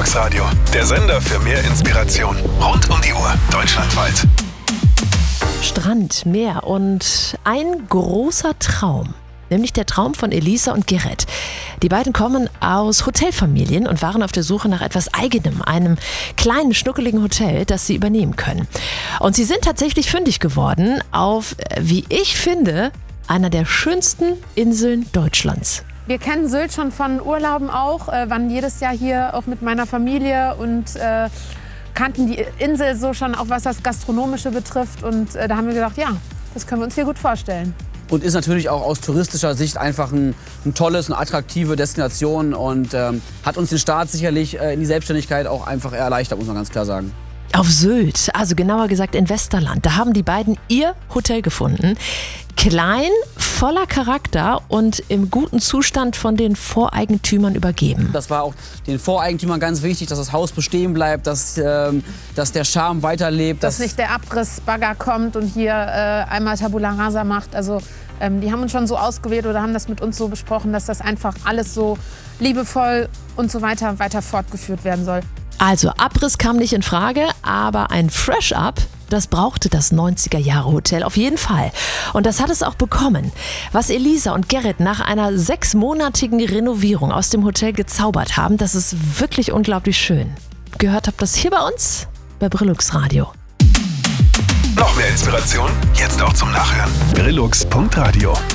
Brillux Radio, der Sender für mehr Inspiration. Rund um die Uhr, deutschlandweit. Strand, Meer und ein großer Traum. Nämlich der Traum von Elisa und Gerrit. Die beiden kommen aus Hotelfamilien und waren auf der Suche nach etwas Eigenem, einem kleinen, schnuckeligen Hotel, das sie übernehmen können. Und sie sind tatsächlich fündig geworden auf, wie ich finde, einer der schönsten Inseln Deutschlands. Wir kennen Sylt schon von Urlauben auch, waren jedes Jahr hier auch mit meiner Familie und kannten die Insel so schon, auch was das Gastronomische betrifft. Und da haben wir gedacht, ja, das können wir uns hier gut vorstellen. Und ist natürlich auch aus touristischer Sicht einfach ein tolles, eine attraktive Destination und hat uns den Start sicherlich in die Selbstständigkeit auch einfach erleichtert, muss man ganz klar sagen. Auf Sylt, also genauer gesagt in Westerland, da haben die beiden ihr Hotel gefunden. Klein, voller Charakter und im guten Zustand von den Voreigentümern übergeben. Das war auch den Voreigentümern ganz wichtig, dass das Haus bestehen bleibt, dass der Charme weiterlebt. Dass nicht der Abrissbagger kommt und hier einmal Tabula Rasa macht. Also die haben uns schon so ausgewählt oder haben das mit uns so besprochen, dass das einfach alles so liebevoll und so weiter fortgeführt werden soll. Also Abriss kam nicht in Frage, aber ein Fresh-Up, das brauchte das 90er-Jahre-Hotel auf jeden Fall. Und das hat es auch bekommen. Was Elisa und Gerrit nach einer 6-monatigen Renovierung aus dem Hotel gezaubert haben, das ist wirklich unglaublich schön. Gehört habt ihr das hier bei uns, bei Brillux Radio. Noch mehr Inspiration? Jetzt auch zum Nachhören. Brillux.radio